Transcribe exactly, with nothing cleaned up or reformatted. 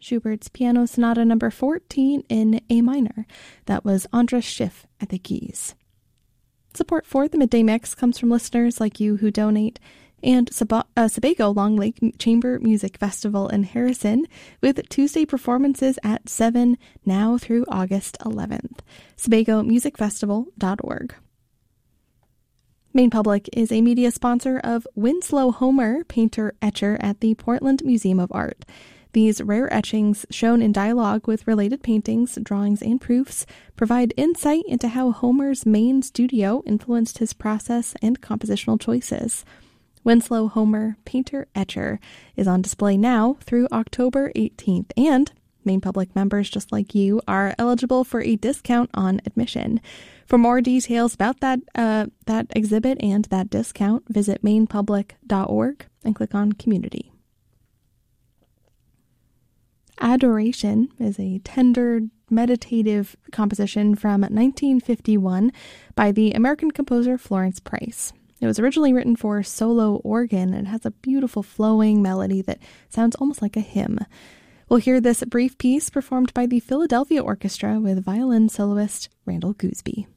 Schubert's Piano Sonata number fourteen in A minor. That was Andras Schiff at the keys. Support for the Midday Mix comes from listeners like you who donate, and Sab- uh, Sebago Long Lake Chamber Music Festival in Harrison with Tuesday performances at seven now through August eleventh. Sebago Music Festival dot org. Maine Public is a media sponsor of Winslow Homer, painter-etcher at the Portland Museum of Art. These rare etchings, shown in dialogue with related paintings, drawings, and proofs, provide insight into how Homer's Maine studio influenced his process and compositional choices. Winslow Homer, painter-etcher, is on display now through October eighteenth, and Maine Public members just like you are eligible for a discount on admission. For more details about that uh, that exhibit and that discount, visit maine public dot org and click on Community. Adoration is a tender, meditative composition from nineteen fifty-one by the American composer Florence Price. It was originally written for solo organ and has a beautiful flowing melody that sounds almost like a hymn. We'll hear this brief piece performed by the Philadelphia Orchestra with violin soloist Randall Gooseby.